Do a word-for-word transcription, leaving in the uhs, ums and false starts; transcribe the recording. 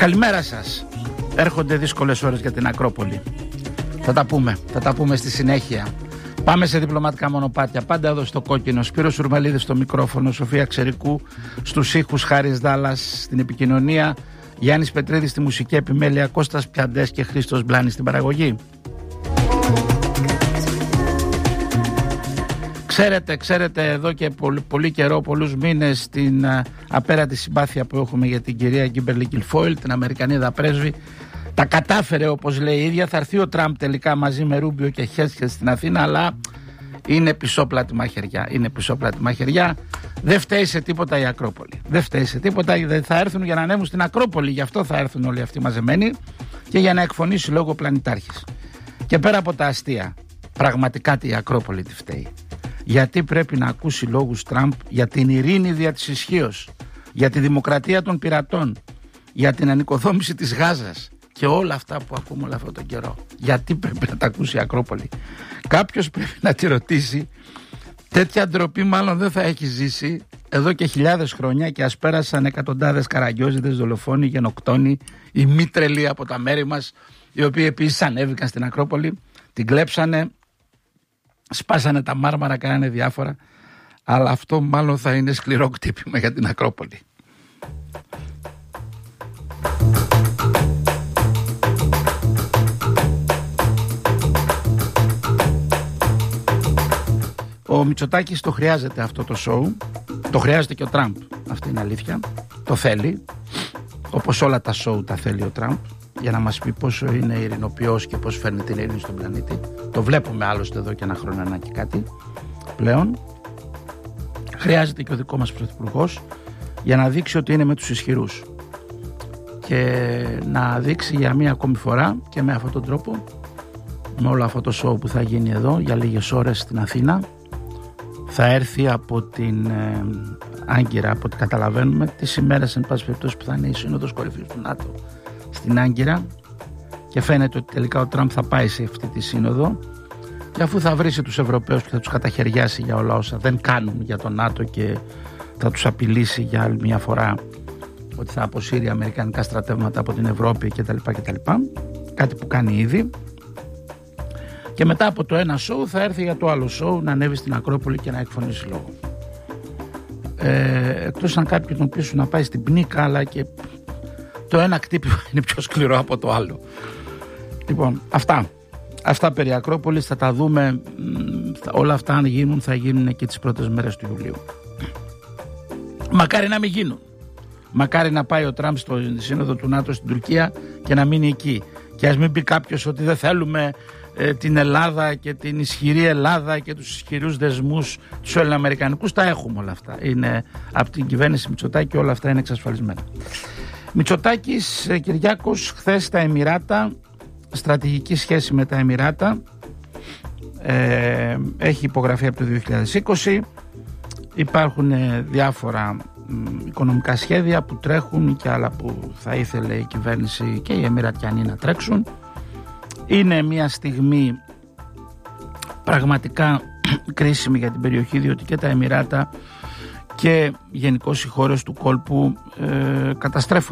Καλημέρα σας. Έρχονται δύσκολες ώρες για την Ακρόπολη. Θα τα πούμε, θα τα πούμε στη συνέχεια. Πάμε σε διπλωματικά μονοπάτια. Πάντα εδώ στο κόκκινο. Σπύρος Σουρμελίδης στο μικρόφωνο, Σοφία Ξερικού στους ήχους, Χάρης Δάλλας στην επικοινωνία, Γιάννης Πετρίδης στη μουσική επιμέλεια, Κώστας Πιαντές και Χρήστος Μπλάνης στην παραγωγή. Ξέρετε, ξέρετε εδώ και πολύ, πολύ καιρό, πολλούς μήνες, την α, απέραντη συμπάθεια που έχουμε για την κυρία Γκίμπερλι Γκιλφόιλ, την Αμερικανίδα πρέσβη. Τα κατάφερε, όπως λέει η ίδια. Θα έρθει ο Τραμπ τελικά μαζί με Ρούμπιο και Χέσκετ στην Αθήνα, αλλά είναι πισόπλατη μαχαιριά. Είναι πισόπλατη μαχαιριά. Δεν φταίει σε τίποτα η Ακρόπολη. Δεν φταίει σε τίποτα. Δεν θα έρθουν για να ανέβουν στην Ακρόπολη. Γι' αυτό θα έρθουν όλοι αυτοί μαζεμένοι και για να εκφωνήσει λόγο πλανητάρχης. Και πέρα από τα αστεία, πραγματικά η Ακρόπολη τη φταίει. Γιατί πρέπει να ακούσει λόγους Τραμπ για την ειρήνη δια της ισχύως, για τη δημοκρατία των πειρατών, για την ανοικοδόμηση της Γάζας και όλα αυτά που ακούμε όλο αυτόν τον καιρό. Γιατί πρέπει να τα ακούσει η Ακρόπολη? Κάποιος πρέπει να τη ρωτήσει. Τέτοια ντροπή μάλλον δεν θα έχει ζήσει εδώ και χιλιάδες χρόνια, και ας πέρασαν εκατοντάδες καραγκιόζηδες, δολοφόνοι, γενοκτόνοι, οι μη τρελοί από τα μέρη μας, οι οποίοι επίσης ανέβηκαν στην Ακρόπολη, την κλέψανε, σπάσανε τα μάρμαρα, κάνανε διάφορα, αλλά αυτό μάλλον θα είναι σκληρό κτύπημα για την Ακρόπολη. Ο Μητσοτάκης το χρειάζεται αυτό το σοου, το χρειάζεται και ο Τραμπ, αυτή είναι αλήθεια, το θέλει, όπως όλα τα σοου τα θέλει ο Τραμπ, για να μας πει πόσο είναι ειρηνοποιός και πώς φέρνει την ειρήνη στον πλανήτη. Το βλέπουμε άλλωστε εδώ και ένα χρόνο ένα και κάτι πλέον. Χρειάζεται και ο δικό μας πρωθυπουργός για να δείξει ότι είναι με τους ισχυρούς και να δείξει για μία ακόμη φορά και με αυτόν τον τρόπο, με όλο αυτό το σοου που θα γίνει εδώ για λίγες ώρες στην Αθήνα, θα έρθει από την ε, Άγκυρα, από ό,τι καταλαβαίνουμε, τις ημέρες εν πάση περιπτώσει που θα είναι η Σύνοδος Κορυφής του ΝΑΤΟ στην Άγκυρα, και φαίνεται ότι τελικά ο Τραμπ θα πάει σε αυτή τη σύνοδο, και αφού θα βρίσει τους Ευρωπαίους και θα τους καταχαιριάσει για όλα όσα δεν κάνουν για το ΝΑΤΟ και θα τους απειλήσει για άλλη μια φορά ότι θα αποσύρει αμερικανικά στρατεύματα από την Ευρώπη κτλ, κτλ, κάτι που κάνει ήδη, και μετά από το ένα σοου θα έρθει για το άλλο σοου, να ανέβει στην Ακρόπολη και να εκφωνήσει λόγο. Ε, εκτός αν κάποιοι τον πείσουν να πάει στην Πνίκα, αλλά και το ένα κτύπημα είναι πιο σκληρό από το άλλο. Λοιπόν, αυτά. Αυτά περί Ακρόπολης θα τα δούμε. Όλα αυτά, αν γίνουν, θα γίνουν και τις πρώτες μέρες του Ιουλίου. Μακάρι να μην γίνουν. Μακάρι να πάει ο Τραμπ στο σύνοδο του ΝΑΤΟ στην Τουρκία και να μείνει εκεί. Και ας μην πει κάποιος ότι δεν θέλουμε ε, την Ελλάδα και την ισχυρή Ελλάδα και τους ισχυρούς δεσμούς τους ελληνοαμερικανικούς. Τα έχουμε όλα αυτά. Είναι από την κυβέρνηση Μητσοτάκη, όλα αυτά είναι εξασφαλισμένα. Μητσοτάκης Κυριάκος χθες στα Εμιράτα, στρατηγική σχέση με τα Εμιράτα, ε, έχει υπογραφεί από το δύο χιλιάδες είκοσι. Υπάρχουν διάφορα μ, οικονομικά σχέδια που τρέχουν και άλλα που θα ήθελε η κυβέρνηση και οι Εμιρατιανοί να τρέξουν. Είναι μια στιγμή πραγματικά κρίσιμη για την περιοχή, διότι και τα Εμιράτα και γενικώς οι χώρες του κόλπου ε, καταστρέφουν